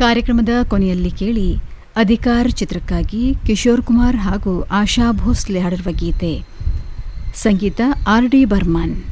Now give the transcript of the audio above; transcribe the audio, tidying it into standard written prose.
ಕಾರ್ಯಕ್ರಮದ ಕೊನೆಯಲ್ಲಿ ಕೇಳಿ ಅಧಿಕಾರ ಚಿತ್ರಕ್ಕಾಗಿ ಕಿಶೋರ್ ಕುಮಾರ್ ಹಾಗೂ ಆಶಾ ಭೋಸ್ಲೆ ಹಾಡಿರುವ ಗೀತೆ. ಸಂಗೀತ ಆರ್ ಡಿ ಬರ್ಮನ್.